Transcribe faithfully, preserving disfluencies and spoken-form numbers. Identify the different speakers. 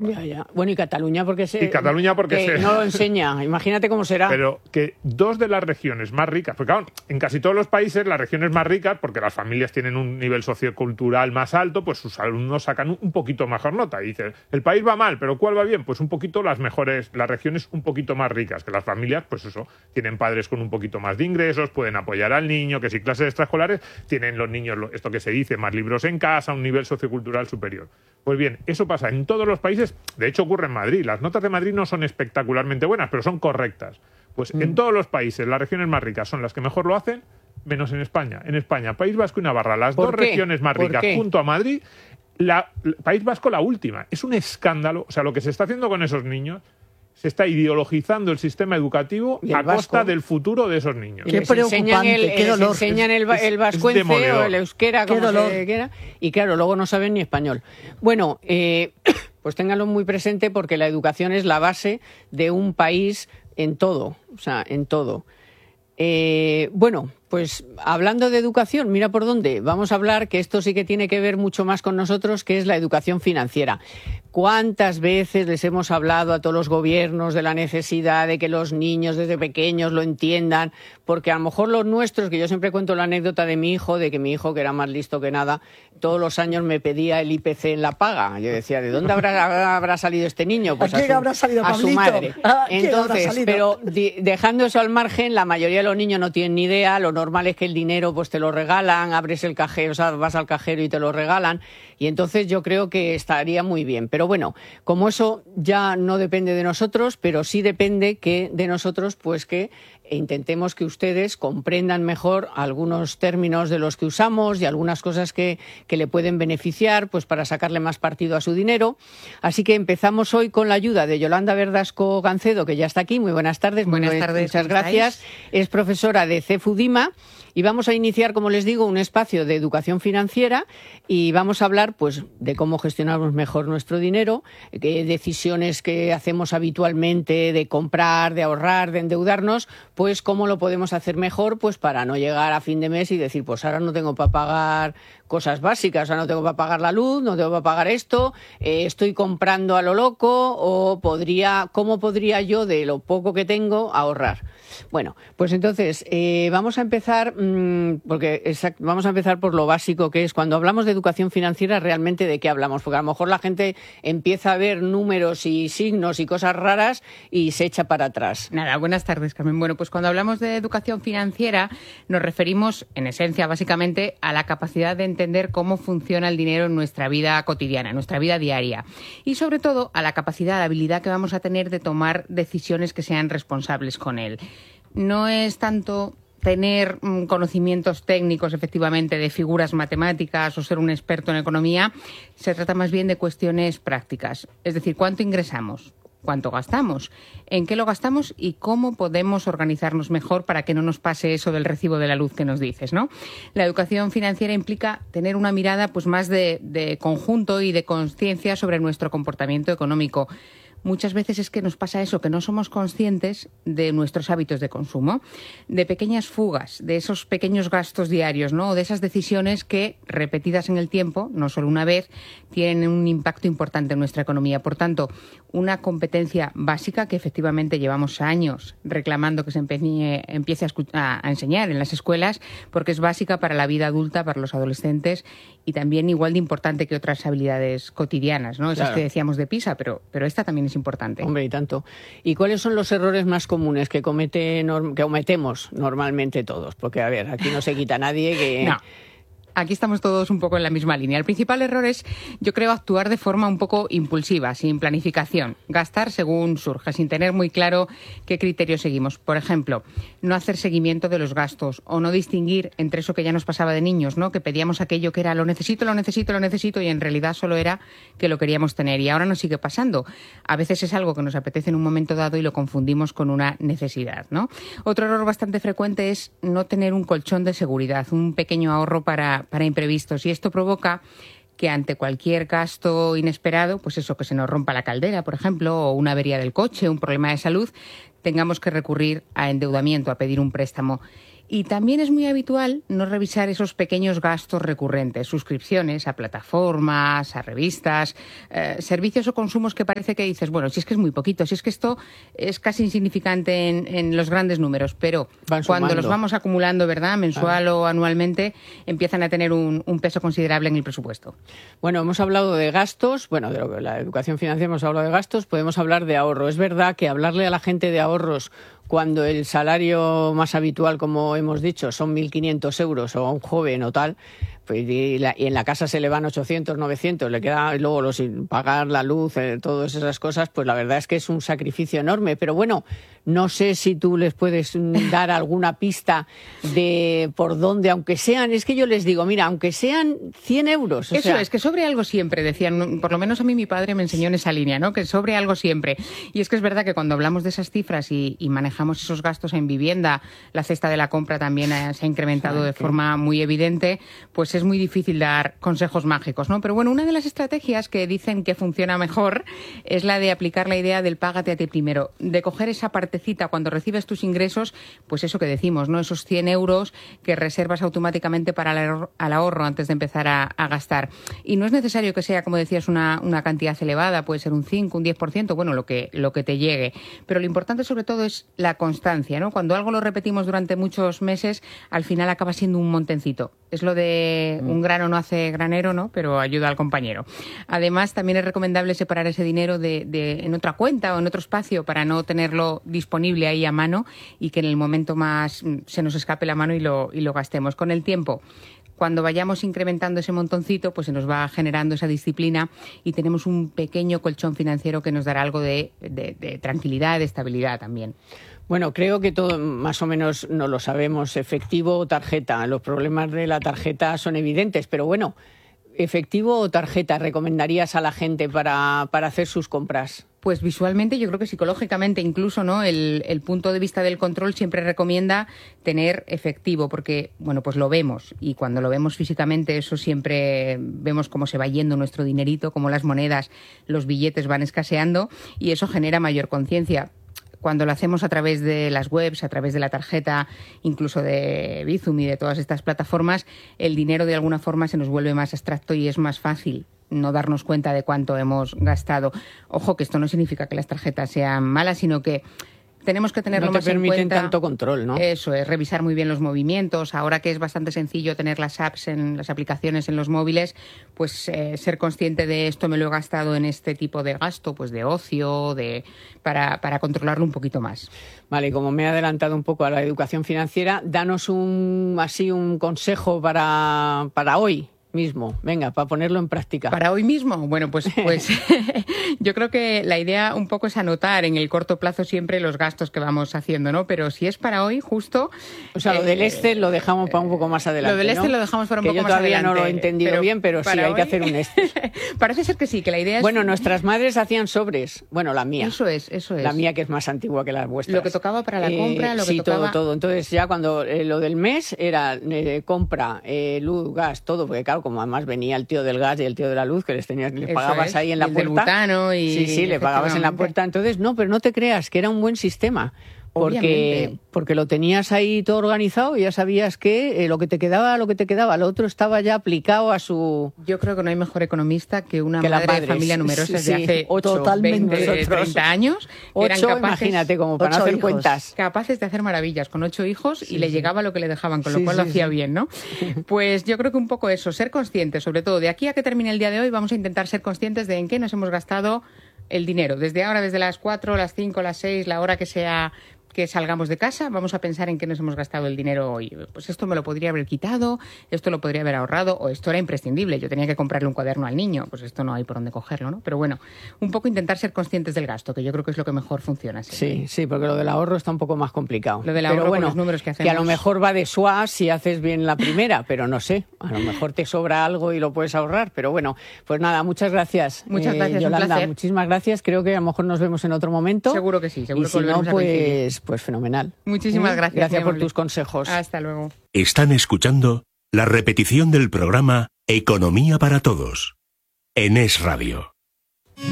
Speaker 1: Ya, ya. Bueno, y Cataluña porque se...
Speaker 2: Y Cataluña porque
Speaker 1: que
Speaker 2: se...
Speaker 1: no lo enseña. Imagínate cómo será.
Speaker 2: Pero que dos de las regiones más ricas, porque claro, en casi todos los países las regiones más ricas, porque las familias tienen un nivel sociocultural más alto, pues sus alumnos sacan un poquito mejor nota. Y dices, el país va mal, pero ¿cuál va bien? Pues un poquito las mejores, las regiones un poquito más ricas, que las familias, pues eso, tienen padres con un poquito más de ingresos, pueden apoyar al niño, que si clases extraescolares, tienen los niños, esto que se dice, más libros en casa, un nivel sociocultural superior. Pues bien, eso pasa en todos los países, de hecho ocurre en Madrid. Las notas de Madrid no son espectacularmente buenas, pero son correctas. Pues mm. en todos los países, las regiones más ricas son las que mejor lo hacen, menos en España. En España, País Vasco y Navarra, las dos
Speaker 1: qué?
Speaker 2: regiones más ricas
Speaker 1: qué?
Speaker 2: junto a Madrid, la, el País Vasco la última. Es un escándalo. O sea, lo que se está haciendo con esos niños, se está ideologizando el sistema educativo a
Speaker 1: vasco?
Speaker 2: costa del futuro de esos niños.
Speaker 3: Qué
Speaker 1: les enseñan
Speaker 3: preocupante,
Speaker 1: el,
Speaker 3: qué
Speaker 1: les
Speaker 3: dolor.
Speaker 1: enseñan el,
Speaker 2: Es-
Speaker 1: el
Speaker 2: es
Speaker 1: vascuence
Speaker 2: demoledor.
Speaker 1: o el euskera,
Speaker 3: Qué
Speaker 1: como
Speaker 3: dolor.
Speaker 1: se quiera, y claro, luego no saben ni español. Bueno, eh, pues ténganlo muy presente porque la educación es la base de un país en todo, o sea, en todo. Eh, bueno, pues hablando de educación, mira por dónde. Vamos a hablar, que esto sí que tiene que ver mucho más con nosotros, que es la educación financiera. ¿Cuántas veces les hemos hablado a todos los gobiernos de la necesidad de que los niños desde pequeños lo entiendan? Porque a lo mejor los nuestros, que yo siempre cuento la anécdota de mi hijo, de que mi hijo, que era más listo que nada, todos los años me pedía el I P C en la paga. Yo decía, ¿de dónde habrá, habrá salido este niño? Pues
Speaker 3: ¿A quién
Speaker 1: su,
Speaker 3: habrá salido,
Speaker 1: a su
Speaker 3: Pablito?
Speaker 1: madre.
Speaker 3: ¿A quién habrá
Speaker 1: Entonces,
Speaker 3: salido?
Speaker 1: pero di- dejando eso al margen, la mayoría de los niños no tienen ni idea. Lo normal es que el dinero pues te lo regalan, abres el cajero, o sea, vas al cajero y te lo regalan. Y entonces yo creo que estaría muy bien. Pero bueno, como eso ya no depende de nosotros, pero sí depende que de nosotros, pues que intentemos que ustedes comprendan mejor algunos términos de los que usamos y algunas cosas que, que le pueden beneficiar, pues para sacarle más partido a su dinero. Así que empezamos hoy con la ayuda de Yolanda Verdasco Gancedo, que ya está aquí. Muy buenas tardes.
Speaker 4: Buenas
Speaker 1: Muy-
Speaker 4: tardes,
Speaker 1: Muchas
Speaker 4: ¿cómo
Speaker 1: gracias.
Speaker 4: estáis?
Speaker 1: Es profesora de CEFUDIMA y vamos a iniciar, como les digo, un espacio de educación financiera y vamos a hablar pues de cómo gestionamos mejor nuestro dinero, qué decisiones que hacemos habitualmente de comprar, de ahorrar, de endeudarnos, pues cómo lo podemos hacer mejor pues para no llegar a fin de mes y decir, pues ahora no tengo para pagar cosas básicas, o sea, no tengo para pagar la luz, no tengo para pagar esto, eh, estoy comprando a lo loco, o podría, ¿cómo podría yo de lo poco que tengo ahorrar? Bueno, pues entonces eh, vamos a empezar, mmm, porque exact, vamos a empezar por lo básico, que es cuando hablamos de educación financiera, realmente de qué hablamos, porque a lo mejor la gente empieza a ver números y signos y cosas raras y se echa para atrás.
Speaker 4: Nada, buenas tardes, Carmen. Bueno, pues cuando hablamos de educación financiera nos referimos, en esencia, básicamente, a la capacidad de entender cómo funciona el dinero en nuestra vida cotidiana, en nuestra vida diaria. Y, sobre todo, a la capacidad, la habilidad que vamos a tener de tomar decisiones que sean responsables con él. No es tanto tener mm, conocimientos técnicos, efectivamente, de figuras matemáticas o ser un experto en economía. Se trata más bien de cuestiones prácticas. Es decir, ¿cuánto ingresamos? ¿Cuánto gastamos? ¿En qué lo gastamos? Y cómo podemos organizarnos mejor para que no nos pase eso del recibo de la luz que nos dices, ¿no? La educación financiera implica tener una mirada pues más de, de conjunto y de conciencia sobre nuestro comportamiento económico. Muchas veces es que nos pasa eso, que no somos conscientes de nuestros hábitos de consumo, de pequeñas fugas, de esos pequeños gastos diarios, ¿no? O de esas decisiones que, repetidas en el tiempo, no solo una vez, tienen un impacto importante en nuestra economía. Por tanto, una competencia básica que efectivamente llevamos años reclamando que se empeñe, empiece a, escu- a, a enseñar en las escuelas, porque es básica para la vida adulta, para los adolescentes, y también igual de importante que otras habilidades cotidianas, ¿no? Esas
Speaker 1: Claro.
Speaker 4: que decíamos de PISA, pero, pero esta también es importante.
Speaker 1: Hombre, y tanto. ¿Y cuáles son los errores más comunes que comete, norm- que cometemos normalmente todos? Porque, a ver, aquí no se quita nadie que...
Speaker 4: No. Aquí estamos todos un poco en la misma línea. El principal error es, yo creo, actuar de forma un poco impulsiva, sin planificación. Gastar según surja, sin tener muy claro qué criterios seguimos. Por ejemplo, no hacer seguimiento de los gastos o no distinguir entre eso que ya nos pasaba de niños, ¿no? Que pedíamos aquello que era lo necesito, lo necesito, lo necesito y en realidad solo era que lo queríamos tener. Y ahora nos sigue pasando. A veces es algo que nos apetece en un momento dado y lo confundimos con una necesidad, ¿no? Otro error bastante frecuente es no tener un colchón de seguridad, un pequeño ahorro para para imprevistos, y esto provoca que ante cualquier gasto inesperado, pues eso, que se nos rompa la caldera, por ejemplo, o una avería del coche, un problema de salud, tengamos que recurrir a endeudamiento, a pedir un préstamo. Y también es muy habitual no revisar esos pequeños gastos recurrentes, suscripciones a plataformas, a revistas, eh, servicios o consumos que parece que dices, bueno, si es que es muy poquito, si es que esto es casi insignificante en, en los grandes números, pero cuando los vamos acumulando, ¿verdad?, mensual ah. o anualmente, empiezan a tener un, un peso considerable en el presupuesto.
Speaker 1: Bueno, hemos hablado de gastos, bueno, de lo que la educación financiera hemos hablado de gastos, podemos hablar de ahorro. Es verdad que hablarle a la gente de ahorros cuando el salario más habitual, como hemos dicho, son mil quinientos euros o a un joven o tal, pues y, la, y en la casa se le van ochocientos, novecientos, le queda luego los, pagar la luz, eh, todas esas cosas, pues la verdad es que es un sacrificio enorme. Pero bueno, no sé si tú les puedes dar alguna pista de por dónde, aunque sean, es que yo les digo, mira, aunque sean cien euros. O
Speaker 4: Eso
Speaker 1: sea,
Speaker 4: es, que sobre algo siempre, decían, por lo menos a mí mi padre me enseñó en esa línea, ¿no?, que sobre algo siempre. Y es que es verdad que cuando hablamos de esas cifras y, y manejamos esos gastos en vivienda, la cesta de la compra también se ha incrementado de forma muy evidente, pues es muy difícil dar consejos mágicos, ¿no? Pero bueno, una de las estrategias que dicen que funciona mejor es la de aplicar la idea del págate a ti primero, de coger esa partecita cuando recibes tus ingresos, pues eso que decimos, ¿no?, esos cien euros que reservas automáticamente para el ahorro, al ahorro antes de empezar a, a gastar. Y no es necesario que sea, como decías, una, una cantidad elevada, puede ser un cinco, un diez por ciento, bueno, lo que, lo que te llegue. Pero lo importante sobre todo es la constancia, ¿no? Cuando algo lo repetimos durante muchos meses, al final acaba siendo un montencito. Es lo de un grano no hace granero, ¿no?, pero ayuda al compañero. Además, también es recomendable separar ese dinero de, de, en otra cuenta o en otro espacio para no tenerlo disponible ahí a mano y que en el momento más se nos escape la mano y lo, y lo gastemos. Con el tiempo, cuando vayamos incrementando ese montoncito, pues se nos va generando esa disciplina y tenemos un pequeño colchón financiero que nos dará algo de, de, de tranquilidad, de estabilidad también.
Speaker 1: Bueno, creo que todo más o menos no lo sabemos, efectivo o tarjeta. Los problemas de la tarjeta son evidentes, pero bueno, ¿efectivo o tarjeta recomendarías a la gente para, para hacer sus compras?
Speaker 4: Pues visualmente, yo creo que psicológicamente incluso, ¿no?, el, el punto de vista del control siempre recomienda tener efectivo, porque, bueno, pues lo vemos, y cuando lo vemos físicamente, eso siempre vemos cómo se va yendo nuestro dinerito, cómo las monedas, los billetes van escaseando, y eso genera mayor conciencia. Cuando lo hacemos a través de las webs, a través de la tarjeta, incluso de Bizum y de todas estas plataformas, el dinero de alguna forma se nos vuelve más abstracto y es más fácil no darnos cuenta de cuánto hemos gastado. Ojo, que esto no significa que las tarjetas sean malas, sino que tenemos que tenerlo más en cuenta.
Speaker 1: No te permiten tanto control, ¿no?
Speaker 4: Eso es, revisar muy bien los movimientos. Ahora que es bastante sencillo tener las apps, en las aplicaciones en los móviles, pues eh, ser consciente de esto me lo he gastado en este tipo de gasto, pues de ocio, de para, para controlarlo un poquito más.
Speaker 1: Vale, como me he adelantado un poco a la educación financiera, danos un así un consejo para, para hoy mismo, venga, para ponerlo en práctica.
Speaker 4: ¿Para hoy mismo? Bueno, pues, pues yo creo que la idea un poco es anotar en el corto plazo siempre los gastos que vamos haciendo, ¿no? Pero si es para hoy, justo...
Speaker 1: O sea, lo eh, del Excel lo dejamos para un poco más adelante,
Speaker 4: Lo del Excel,
Speaker 1: ¿no?,
Speaker 4: lo dejamos para un
Speaker 1: que
Speaker 4: poco
Speaker 1: yo
Speaker 4: más
Speaker 1: todavía
Speaker 4: adelante.
Speaker 1: No lo he entendido
Speaker 4: pero
Speaker 1: bien, pero sí, hay
Speaker 4: hoy...
Speaker 1: que hacer un Excel.
Speaker 4: Parece ser que sí, que la idea es...
Speaker 1: Bueno, nuestras madres hacían sobres. Bueno, la mía.
Speaker 4: Eso es, eso es.
Speaker 1: La mía, que es más antigua que las vuestras.
Speaker 4: Lo que tocaba para la compra,
Speaker 1: eh,
Speaker 4: lo que
Speaker 1: sí,
Speaker 4: tocaba...
Speaker 1: todo, todo. Entonces ya cuando eh, lo del mes era eh, compra, eh, luz, gas, todo, porque claro, como además venía el tío del gas y el tío de la luz, que les tenías, les pagabas es, ahí en la
Speaker 4: y
Speaker 1: puerta.
Speaker 4: Del butano y...
Speaker 1: Sí, sí, le pagabas en la puerta. Entonces, no, pero no te creas, que era un buen sistema. Porque, porque lo tenías ahí todo organizado y ya sabías que eh, lo que te quedaba, lo que te quedaba, lo otro estaba ya aplicado a su...
Speaker 4: Yo creo que no hay mejor economista que una
Speaker 1: que
Speaker 4: madre de familia numerosa
Speaker 1: sí,
Speaker 4: de hace ocho, veinte, treinta años.
Speaker 1: Ocho,
Speaker 4: eran capaces,
Speaker 1: imagínate, como para no hacer
Speaker 4: hijos,
Speaker 1: cuentas.
Speaker 4: Capaces de hacer maravillas con ocho hijos y
Speaker 1: sí,
Speaker 4: le
Speaker 1: sí.
Speaker 4: llegaba lo que le dejaban, con lo
Speaker 1: sí,
Speaker 4: cual
Speaker 1: sí,
Speaker 4: lo hacía
Speaker 1: sí.
Speaker 4: bien, ¿no? Pues yo creo que un poco eso, ser conscientes, sobre todo de aquí a que termine el día de hoy, vamos a intentar ser conscientes de en qué nos hemos gastado el dinero. Desde ahora, desde las cuatro, las cinco, las seis, la hora que sea que salgamos de casa, vamos a pensar en qué nos hemos gastado el dinero hoy. Pues esto me lo podría haber quitado, esto lo podría haber ahorrado, o esto era imprescindible, yo tenía que comprarle un cuaderno al niño, pues esto no hay por dónde cogerlo, ¿no? Pero bueno, un poco intentar ser conscientes del gasto, que yo creo que es lo que mejor funciona. ¿Sí?
Speaker 1: Sí, sí, porque lo del ahorro está un poco más complicado.
Speaker 4: Lo del ahorro,
Speaker 1: pero bueno,
Speaker 4: con los números que hacemos...
Speaker 1: que a lo mejor va de suaz si haces bien la primera, pero no sé, a lo mejor te sobra algo y lo puedes ahorrar, pero bueno, pues nada, muchas gracias.
Speaker 4: Muchas gracias,
Speaker 1: eh, Yolanda,
Speaker 4: un placer.
Speaker 1: Muchísimas gracias, creo que a lo mejor nos vemos en otro momento.
Speaker 4: Seguro que sí, seguro
Speaker 1: y
Speaker 4: que
Speaker 1: si no,
Speaker 4: volveremos a
Speaker 1: pues, pues fenomenal.
Speaker 4: Muchísimas
Speaker 1: ¿Eh?
Speaker 4: gracias.
Speaker 1: Gracias por tus consejos.
Speaker 4: Hasta luego.
Speaker 3: Están escuchando la repetición del programa Economía para Todos en Es Radio.